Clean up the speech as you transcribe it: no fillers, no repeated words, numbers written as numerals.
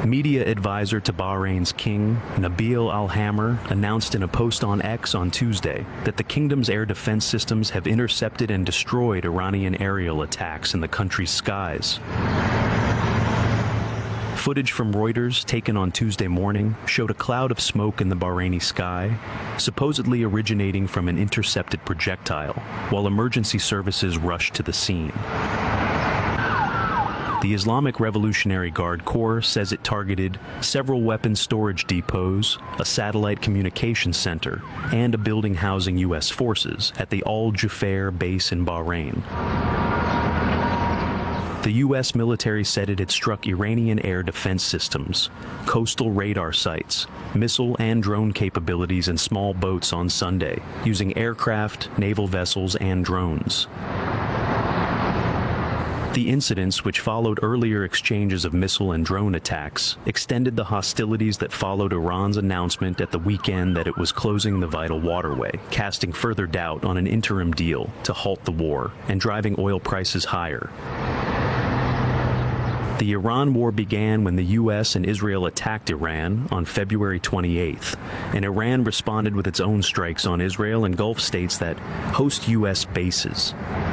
Media advisor to Bahrain's king, Nabil Al-Hamr, announced in a post on X on Tuesday that the kingdom's air defense systems have intercepted and destroyed Iranian aerial attacks in the country's skies. Footage from Reuters taken on Tuesday morning showed a cloud of smoke in the Bahraini sky, supposedly originating from an intercepted projectile, while emergency services rushed to the scene. The Islamic Revolutionary Guard Corps says it targeted several weapons storage depots, a satellite communications center, and a building housing U.S. forces at the Al Jufair base in Bahrain. The U.S. military said it had struck Iranian air defense systems, coastal radar sites, missile and drone capabilities, and small boats on Sunday, using aircraft, naval vessels, and drones. The incidents, which followed earlier exchanges of missile and drone attacks, extended the hostilities that followed Iran's announcement at the weekend that it was closing the vital waterway, casting further doubt on an interim deal to halt the war and driving oil prices higher. The Iran war began when the U.S. and Israel attacked Iran on February 28th, and Iran responded with its own strikes on Israel and Gulf states that host U.S. bases.